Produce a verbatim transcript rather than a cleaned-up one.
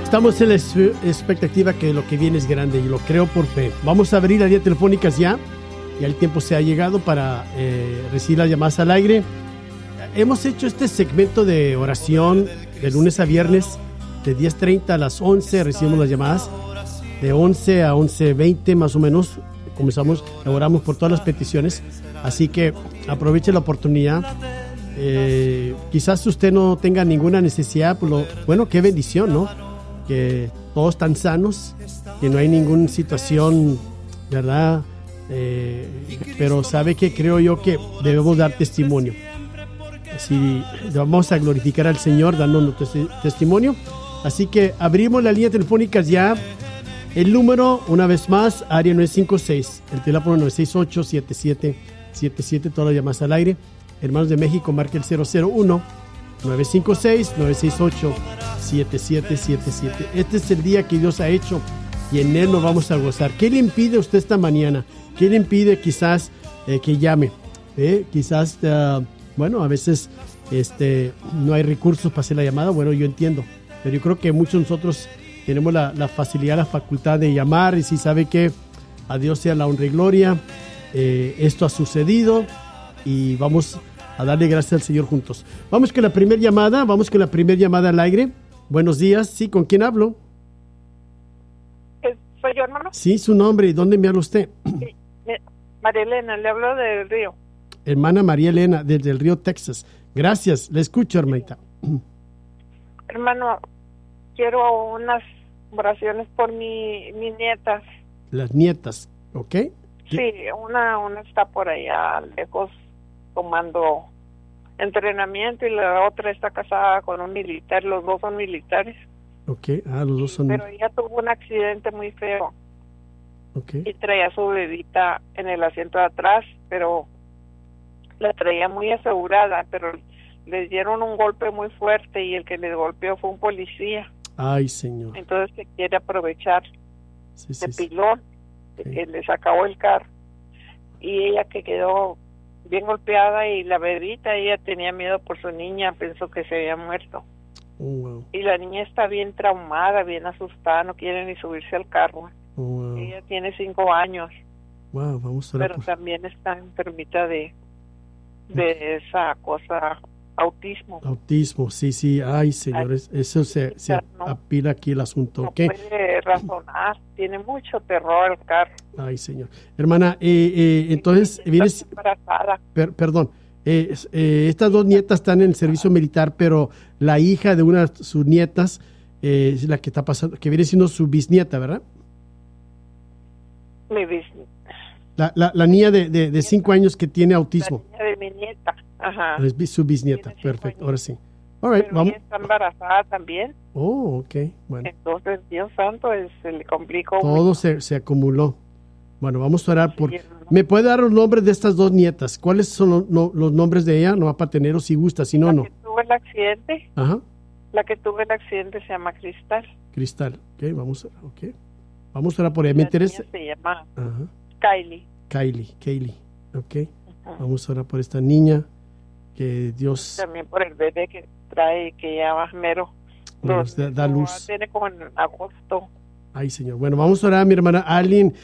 Estamos en la expectativa que lo que viene es grande y lo creo por fe. Vamos a abrir las líneas telefónicas ya. Ya el tiempo se ha llegado para eh, recibir las llamadas al aire. Hemos hecho este segmento de oración de lunes a viernes de diez treinta a las once. Recibimos las llamadas de once a once veinte más o menos. Comenzamos, oramos por todas las peticiones. Así que aproveche la oportunidad. Eh, quizás usted no tenga ninguna necesidad. Pues lo, bueno, qué bendición, ¿no? Que todos están sanos, que no hay ninguna situación, ¿verdad? Eh, pero sabe que creo yo que debemos dar testimonio. Si vamos a glorificar al Señor dando nuestro testimonio. Así que abrimos las líneas telefónicas ya. El número, una vez más, área nueve cinco seis, el teléfono nueve seis ocho, siete siete siete siete, todas las llamadas al aire. Hermanos de México, marque el cero cero uno, nueve cinco seis, nueve seis ocho, siete siete siete siete. Este es el día que Dios ha hecho y en Él nos vamos a gozar. ¿Qué le impide a usted esta mañana? ¿Qué le impide quizás eh, que llame? ¿Eh? Quizás, uh, bueno, a veces este, no hay recursos para hacer la llamada. Bueno, yo entiendo, pero yo creo que muchos de nosotros tenemos la, la facilidad, la facultad de llamar y si sabe que a Dios sea la honra y gloria. Eh, esto ha sucedido y vamos a darle gracias al Señor juntos. Vamos con la primera llamada, vamos con la primera llamada al aire. Buenos días, sí, ¿con quién hablo? ¿Soy yo, hermano? Sí, su nombre, ¿y dónde me habla usted? Sí, María Elena, le hablo del Río. Hermana María Elena, desde el Río, Texas. Gracias, le escucho, hermanita. Hermano, quiero unas oraciones por mi, mis nietas. Las nietas, ¿ok? Sí, una, una está por allá lejos tomando entrenamiento y la otra está casada con un militar, los dos son militares. Ok, ah, los dos son... Pero ella tuvo un accidente muy feo. Okay. Y traía a su bebita en el asiento de atrás, pero la traía muy asegurada, pero les dieron un golpe muy fuerte y el que les golpeó fue un policía. Ay, Señor. Entonces se quiere aprovechar sí, sí, de sí. pilón, Okay. que les acabó el carro. Y ella que quedó bien golpeada y la bebita, ella tenía miedo por su niña, pensó que se había muerto. Oh, wow. Y la niña está bien traumada, bien asustada, no quiere ni subirse al carro. Oh, wow. Ella tiene cinco años. Wow, vamos a orar pero por... también está enfermita de, de okay. esa cosa, autismo. Autismo, sí, sí, ay, señores, eso se, se no, apila aquí el asunto. No ¿okay? puede razonar, tiene mucho terror el carro. Ay, señor. Hermana, eh, eh, entonces, sí, vienes... Per, perdón, eh, eh, estas dos nietas están en el servicio militar, pero la hija de una de sus nietas eh, es la que está pasando, que viene siendo su bisnieta, ¿verdad? Mi bisnieta. La, la, la niña de, de, de cinco años que tiene autismo. La niña de mi nieta. Ajá. Es su bisnieta, perfecto, ahora sí. All right, pero vamos. ella está embarazada también. Oh, ok, bueno. Entonces, Dios santo, es, se le complicó. Todo se, se acumuló. Bueno, vamos a orar por... Sí, ¿me puede dar los nombres de estas dos nietas? ¿Cuáles son los, no, los nombres de ella? No va para tenerlos si gusta, si no, no. La que tuvo el accidente. Ajá. La que tuvo el accidente se llama Cristal. Cristal, ok, vamos a, okay. Vamos a orar por ella. Me interesa... se llama Ajá. Kylie. Kylie, Kylie, ok. Ajá. Vamos a orar por esta niña. Que Dios... También por el bebé que trae, que ya más mero. Bueno, da, da luz. Tiene como en agosto. Ay, Señor. Bueno, vamos a orar a mi hermana Arlene.